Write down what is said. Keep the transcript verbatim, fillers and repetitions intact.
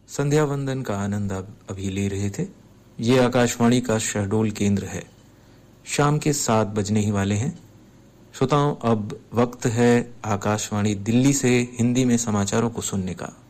संध्या वंदन का आनंद आप अभी ले रहे थे। ये आकाशवाणी का शहडोल केंद्र है। शाम के सात बजने ही वाले हैं। श्रोताओं, अब वक्त है आकाशवाणी दिल्ली से हिंदी में समाचारों को सुनने का।